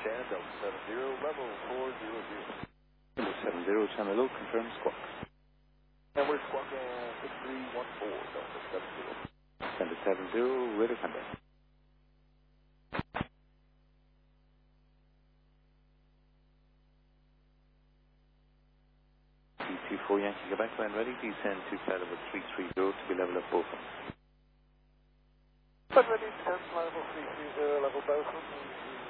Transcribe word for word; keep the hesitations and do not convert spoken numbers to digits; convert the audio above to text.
Shannon, Delta seven zero, level four zero zero. Delta seven zero, channel low, confirm squawk. And we're squawking six three one four, Delta seven zero. Delta seven zero, radar contact. D two four Yankee Quebec, when ready, descend to flight level three three zero to be level of Beaufort. But ready, descend flight level three three zero, level Beaufort.